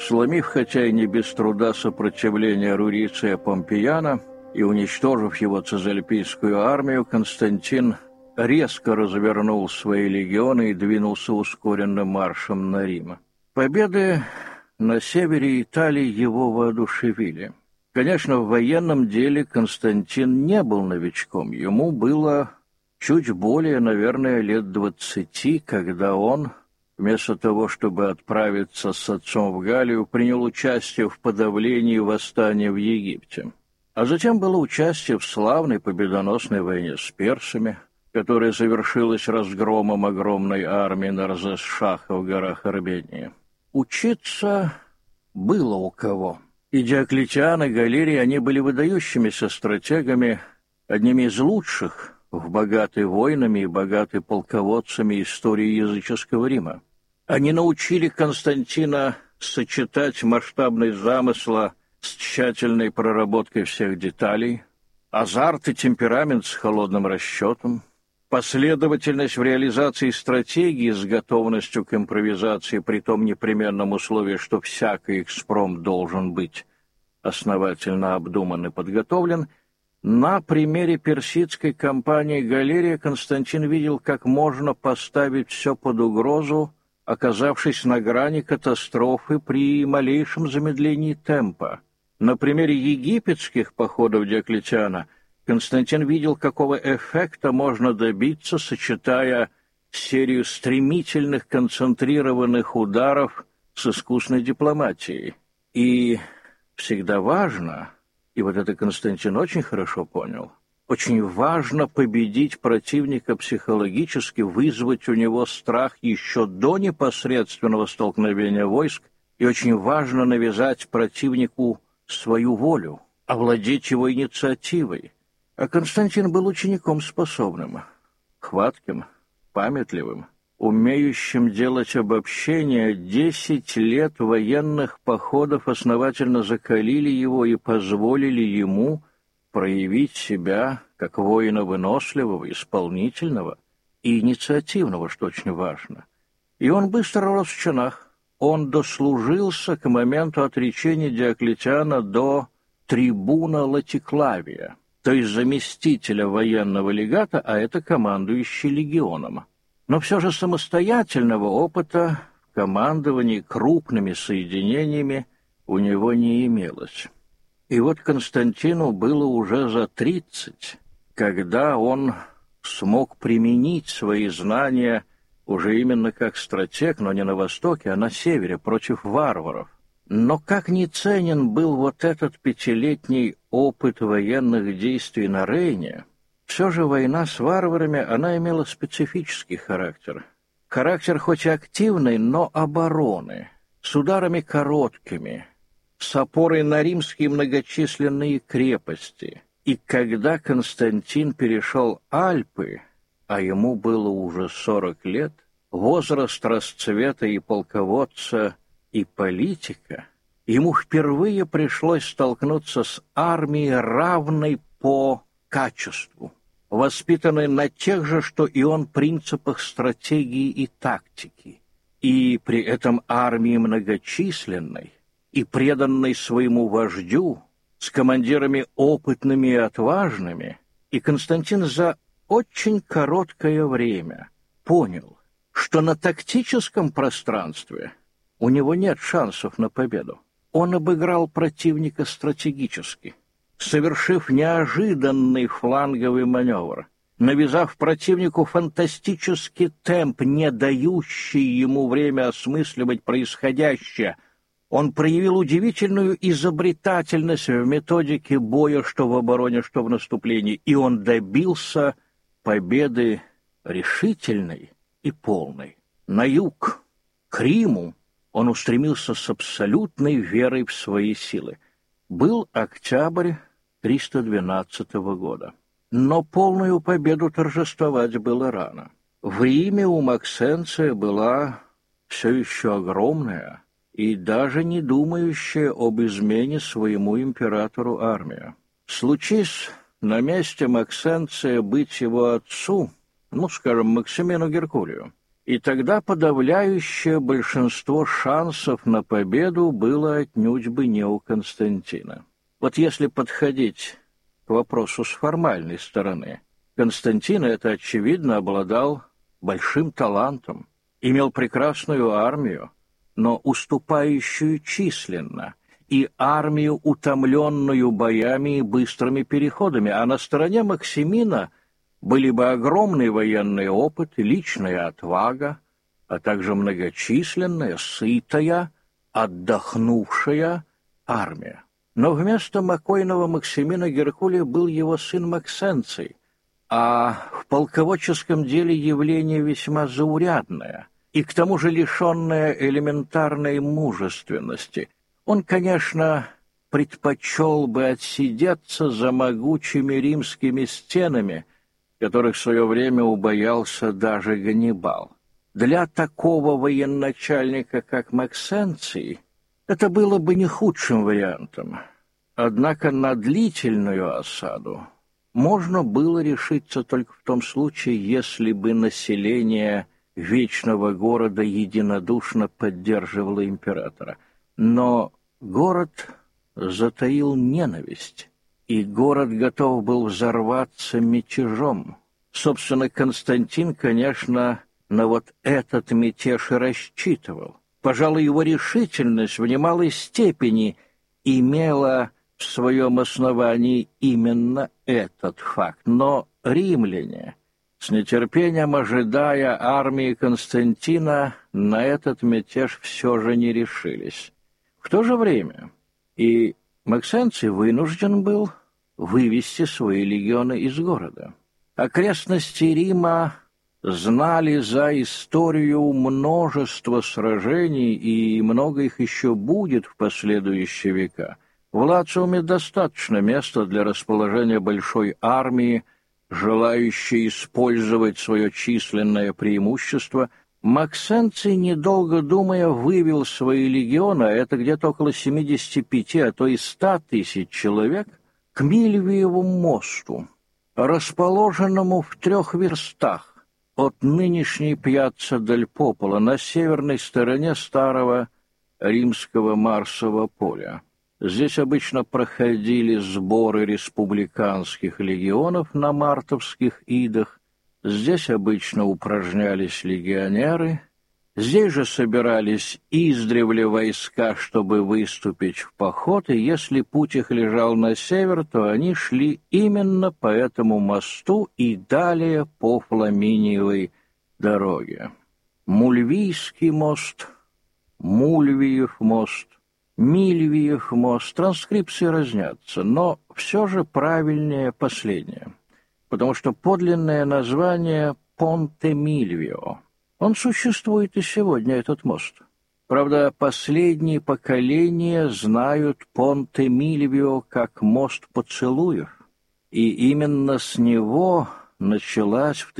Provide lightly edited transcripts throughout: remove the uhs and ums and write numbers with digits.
Сломив, хотя и не без труда, сопротивление Руриция Помпеяна и уничтожив его цезальпийскую армию, Константин резко развернул свои легионы и двинулся ускоренным маршем на Рим. Победы на севере Италии его воодушевили. Конечно, в военном деле Константин не был новичком. Ему было чуть более, наверное, лет 20, когда он, вместо того, чтобы отправиться с отцом в Галлию, принял участие в подавлении восстания в Египте. А затем было участие в славной победоносной войне с персами, которая завершилась разгромом огромной армии Нарзес-Шаха в горах Армении. Учиться было у кого. И Диоклетиан, и Галерий, они были выдающимися стратегами, одними из лучших в богатой войнами и богатой полководцами истории языческого Рима. Они научили Константина сочетать масштабность замысла с тщательной проработкой всех деталей, азарт и темперамент с холодным расчетом, последовательность в реализации стратегии с готовностью к импровизации при том непременном условии, что всякий экспромт должен быть основательно обдуман и подготовлен. На примере персидской кампании Галерия Константин видел, как можно поставить все под угрозу, оказавшись на грани катастрофы при малейшем замедлении темпа. На примере египетских походов Диоклетиана Константин видел, какого эффекта можно добиться, сочетая серию стремительных концентрированных ударов с искусной дипломатией. И всегда важно, и вот это Константин очень хорошо понял, очень важно победить противника психологически, вызвать у него страх еще до непосредственного столкновения войск, и очень важно навязать противнику свою волю, овладеть его инициативой. А Константин был учеником способным, хватким, памятливым, умеющим делать обобщения. 10 лет военных походов основательно закалили его и позволили ему проявить себя как воина выносливого, исполнительного и инициативного, что очень важно. И он быстро рос в чинах. Он дослужился к моменту отречения Диоклетиана до трибуна Латиклавия, то есть заместителя военного легата, а это командующий легионом. Но все же самостоятельного опыта в командовании крупными соединениями у него не имелось. И вот Константину было уже за 30, когда он смог применить свои знания уже именно как стратег, но не на Востоке, а на Севере, против варваров. Но как ни ценен был вот этот 5-летний опыт военных действий на Рейне, все же война с варварами, она имела специфический характер. Характер хоть и активный, но обороны, с ударами короткими, с опорой на римские многочисленные крепости. И когда Константин перешел Альпы, а ему было уже 40 лет, возраст расцвета и полководца, и политика, ему впервые пришлось столкнуться с армией, равной по качеству, воспитанной на тех же, что и он, принципах стратегии и тактики, и при этом армии многочисленной и преданной своему вождю, с командирами опытными и отважными, и Константин за очень короткое время понял, что на тактическом пространстве у него нет шансов на победу. Он обыграл противника стратегически, совершив неожиданный фланговый маневр, навязав противнику фантастический темп, не дающий ему время осмысливать происходящее. Он проявил удивительную изобретательность в методике боя, что в обороне, что в наступлении, и он добился победы решительной и полной. На юг, к Риму, он устремился с абсолютной верой в свои силы. Был октябрь 312 года. Но полную победу торжествовать было рано. В Риме у Максенция была все еще огромная и даже не думающая об измене своему императору армия. Случись на месте Максенция быть его отцу, скажем, Максимину Геркулию, И тогда подавляющее большинство шансов на победу было отнюдь бы не у Константина. Вот если подходить к вопросу с формальной стороны, Константин, это очевидно, обладал большим талантом, имел прекрасную армию, но уступающую численно, и армию, утомленную боями и быстрыми переходами, а на стороне Максимина были бы огромный военный опыт и личная отвага, а также многочисленная, сытая, отдохнувшая армия. Но вместо покойного Максимина Геркулия был его сын Максенций, а в полководческом деле явление весьма заурядное и к тому же лишенное элементарной мужественности. Он, конечно, предпочел бы отсидеться за могучими римскими стенами, которых в свое время убоялся даже Ганнибал. Для такого военачальника, как Максенций, это было бы не худшим вариантом. Однако на длительную осаду можно было решиться только в том случае, если бы население вечного города единодушно поддерживало императора. Но город затаил ненависть, и город готов был взорваться мятежом. Собственно, Константин, конечно, на вот этот мятеж и рассчитывал. Пожалуй, его решительность в немалой степени имела в своем основании именно этот факт. Но римляне, с нетерпением ожидая армии Константина, на этот мятеж все же не решились. В то же время и Максенций вынужден был вывести свои легионы из города. Окрестности Рима знали за историю множество сражений, и много их еще будет в последующие века. В Лациуме достаточно места для расположения большой армии, желающей использовать свое численное преимущество. Максенций, недолго думая, вывел свои легионы, а это где-то около 75, а то и 100 тысяч человек, к Мильвиеву мосту, расположенному в 3 верстах от нынешней Пьяцца дель Пополо на северной стороне старого римского Марсового поля. Здесь обычно проходили сборы республиканских легионов на мартовских идах, здесь обычно упражнялись легионеры, здесь же собирались издревле войска, чтобы выступить в поход, и если путь их лежал на север, то они шли именно по этому мосту и далее по Фламиниевой дороге. Мульвийский мост, Мульвиев мост, Мильвиев мост, транскрипции разнятся, но все же правильнее последнее, потому что подлинное название Понте Мильвио. Он существует и сегодня, этот мост. Правда, последние поколения знают Понте Мильвио как мост поцелуев, и именно с него началась в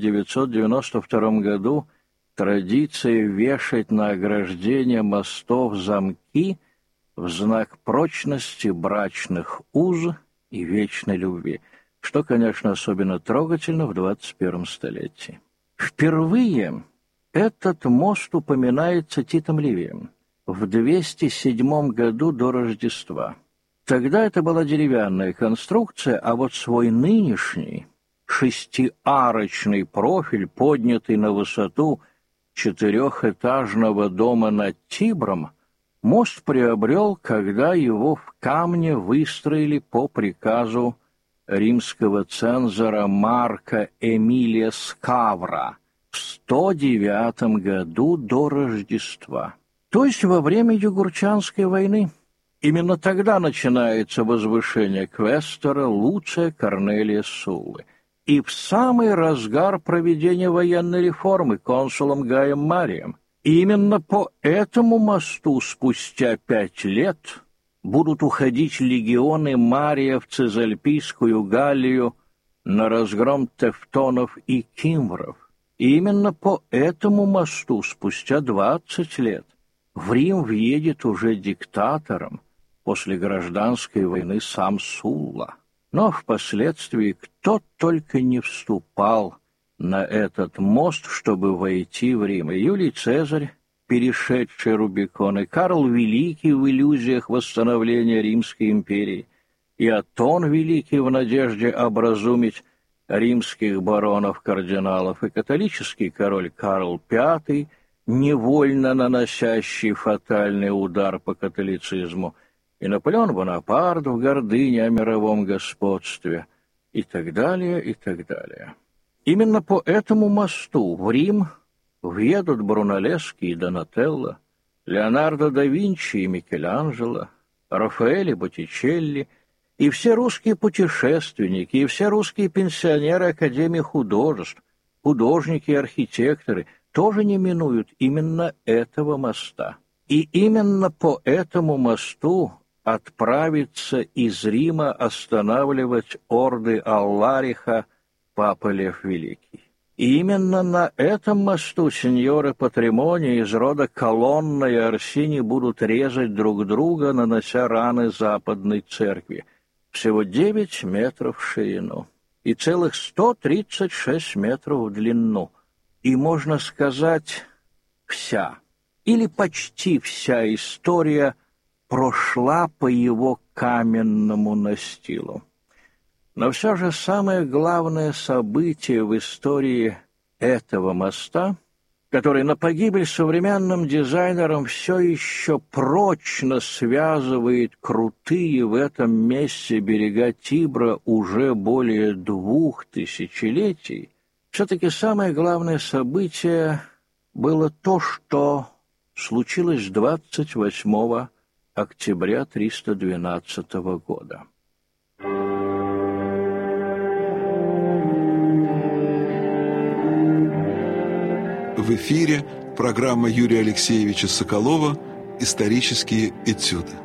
1992 году традиция вешать на ограждение мостов замки в знак прочности брачных уз и вечной любви, что, конечно, особенно трогательно в 21 столетии. Впервые этот мост упоминается Титом Ливием в 207 году до Рождества. Тогда это была деревянная конструкция, а вот свой нынешний шестиарочный профиль, поднятый на высоту 4-этажного дома над Тибром, мост приобрел, когда его в камне выстроили по приказу римского цензора Марка Эмилия Скавра в 109 году до Рождества, то есть во время Югурчанской войны. Именно тогда начинается возвышение квестора Луция Корнелия Суллы. И в самый разгар проведения военной реформы консулом Гаем Марием. И именно по этому мосту спустя 5 лет будут уходить легионы Мария в Цезальпийскую Галлию на разгром тевтонов и кимвров. И именно по этому мосту спустя 20 лет в Рим въедет уже диктатором после гражданской войны сам Сулла. Но впоследствии кто только не вступал на этот мост, чтобы войти в Рим. И Юлий Цезарь, перешедший Рубикон, и Карл Великий в иллюзиях восстановления Римской империи, и Атон Великий в надежде образумить римских баронов-кардиналов, и католический король Карл V, невольно наносящий фатальный удар по католицизму, и Наполеон Бонапарт в гордыне о мировом господстве, и так далее, и так далее. Именно по этому мосту в Рим въедут Брунеллески и Донателло, Леонардо да Винчи и Микеланджело, Рафаэль и Боттичелли, и все русские путешественники, и все русские пенсионеры Академии художеств, художники и архитекторы тоже не минуют именно этого моста. И именно по этому мосту отправится из Рима останавливать орды Аллариха Папа Лев Великий. И именно на этом мосту сеньоры Патримони из рода Колонна и Орсини будут резать друг друга, нанося раны Западной Церкви. Всего 9 метров в ширину и целых 136 метров в длину. И, можно сказать, вся, или почти вся история прошла по его каменному настилу. Но все же самое главное событие в истории этого моста, который на погибель современным дизайнерам все еще прочно связывает крутые в этом месте берега Тибра уже более 2 тысячелетий, все-таки самое главное событие было то, что случилось 28 октября 312 года. В эфире программа Юрия Алексеевича Соколова «Исторические этюды».